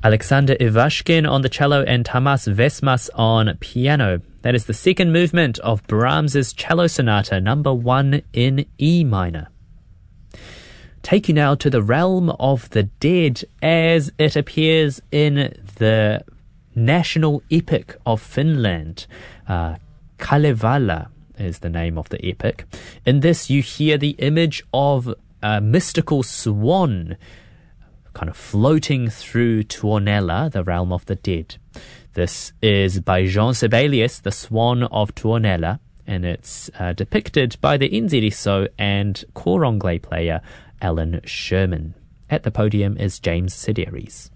Alexander Ivashkin on the cello and Tamas Vesmas on piano. That is the second movement of Brahms's Cello Sonata number 1 in E minor. Take you now to the realm of the dead as it appears in the national epic of Finland. Kalevala is the name of the epic. In this you hear the image of a mystical swan kind of floating through Tuonela, the realm of the dead. This is by Jean Sibelius, the Swan of Tuonela, and it's depicted by the Inziriso and cor anglais player Alan Sherman. At the podium is James Sedaris.